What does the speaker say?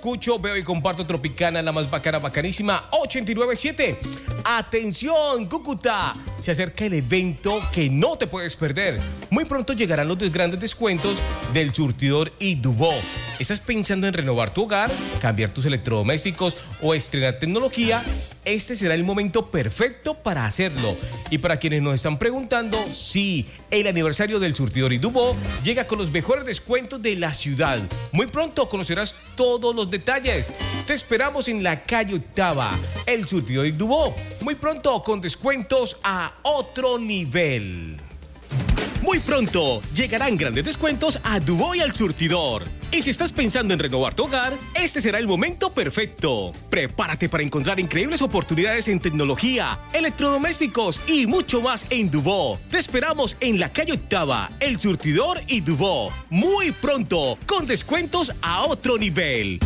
escucho, veo y comparto Tropicana, la más bacana, bacanísima, 89.7. Atención, Cúcuta, se acerca el evento que no te puedes perder. Muy pronto llegarán los grandes descuentos del Surtidor y Dubó. ¿Estás pensando en renovar tu hogar, cambiar tus electrodomésticos o estrenar tecnología? Este será el momento perfecto para hacerlo. Y para quienes nos están preguntando, sí, el aniversario del Surtidor y Dubó llega con los mejores descuentos de la ciudad. Muy pronto conocerás todos los detalles. Te esperamos en la calle Octava, el Surtidor y Dubó. Muy pronto con descuentos a otro nivel. Muy pronto llegarán grandes descuentos a Dubó y al Surtidor. Y si estás pensando en renovar tu hogar, este será el momento perfecto. Prepárate para encontrar increíbles oportunidades en tecnología, electrodomésticos y mucho más en Dubó. Te esperamos en la calle Octava, el Surtidor y Dubó. Muy pronto, con descuentos a otro nivel.